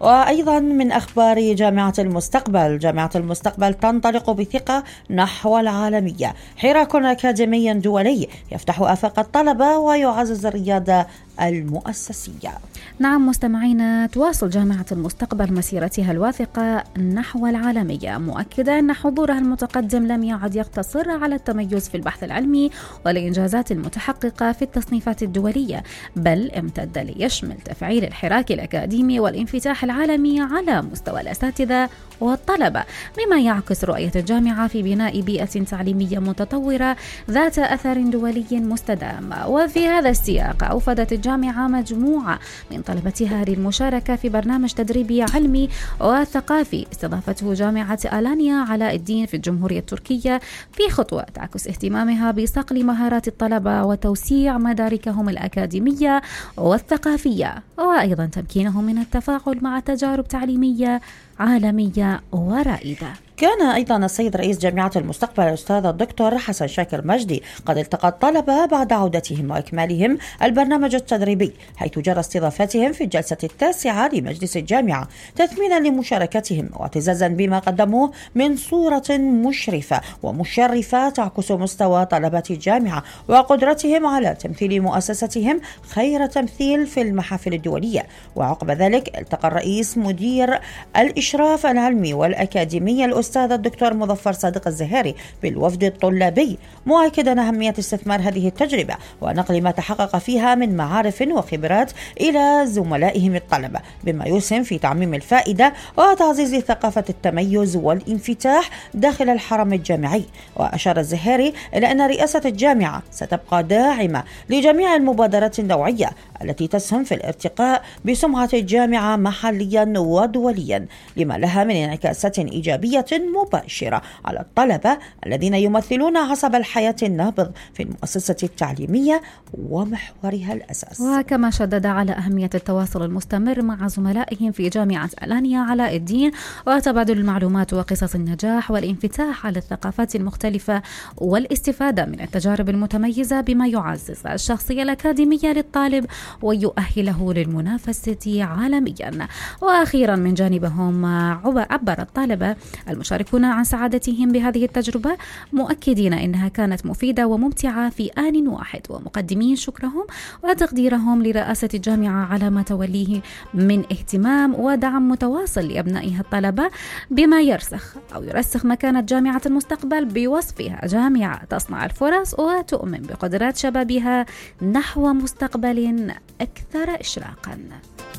وأيضا من أخبار جامعة المستقبل، جامعة المستقبل تنطلق بثقة نحو العالمية. حراك أكاديمي دولي يفتح آفاق الطلبة ويعزز الريادة المؤسسية. نعم مستمعينا، تواصل جامعة المستقبل مسيرتها الواثقة نحو العالمية، مؤكدة أن حضورها المتقدم لم يعد يقتصر على التميز في البحث العلمي والإنجازات المتحققة في التصنيفات الدولية، بل امتد ليشمل تفعيل الحراك الأكاديمي والانفتاح العالمي على مستوى الأساتذة والطلبة، مما يعكس رؤية الجامعة في بناء بيئة تعليمية متطورة ذات أثر دولي مستدام. وفي هذا السياق أوفدت الجامعة مجموعة من طلبتها للمشاركة في برنامج تدريبي علمي وثقافي استضافته جامعة ألانيا علاء الدين في الجمهورية التركية، في خطوة تعكس اهتمامها بصقل مهارات الطلبة وتوسيع مداركهم الأكاديمية والثقافية، وأيضا تمكينهم من التفاعل مع تجارب تعليمية عالمية ورائدة. كان أيضا السيد رئيس جامعة المستقبل الأستاذ الدكتور حسن شاكر مجدي قد التقى الطلبة بعد عودتهم وإكمالهم البرنامج التدريبي، حيث جرى استضافتهم في الجلسة 9 لمجلس الجامعة تثمينا لمشاركتهم واعتزازا بما قدموه من صورة مشرفة ومشرفة تعكس مستوى طلبة الجامعة وقدرتهم على تمثيل مؤسستهم خير تمثيل في المحافل الدولية. وعقب ذلك التقى الرئيس مدير الإشراف العلمي والأكاديمي الأستاذ الدكتور مظفر صادق الزهاري بالوفد الطلابي، مؤكدا أهمية استثمار هذه التجربة ونقل ما تحقق فيها من معارف وخبرات إلى زملائهم الطلبة، بما يسهم في تعميم الفائدة وتعزيز ثقافة التميز والانفتاح داخل الحرم الجامعي. وأشار الزهاري إلى أن رئاسة الجامعة ستبقى داعمة لجميع المبادرات النوعية التي تسهم في الارتقاء بسمعة الجامعة محليا ودوليا، لما لها من انعكاسات إيجابية مباشرة على الطلبة الذين يمثلون عصب الحياة النابض في المؤسسة التعليمية ومحورها الأساس. وكما شدد على أهمية التواصل المستمر مع زملائهم في جامعة ألانيا علاء الدين وتبادل المعلومات وقصص النجاح والانفتاح على الثقافات المختلفة والاستفادة من التجارب المتميزة، بما يعزز الشخصية الأكاديمية للطالب ويؤهله للمنافسة عالميا. وأخيرا من جانبهم عبر الطلبة المشاركون عن سعادتهم بهذه التجربة، مؤكدين إنها كانت مفيدة وممتعة في آن واحد، ومقدمين شكرهم وتقديرهم لرئاسة الجامعة على ما توليه من اهتمام ودعم متواصل لأبنائها الطلبة، بما يرسخ مكانة جامعة المستقبل بوصفها جامعة تصنع الفرص وتؤمن بقدرات شبابها نحو مستقبل أكثر إشراقا.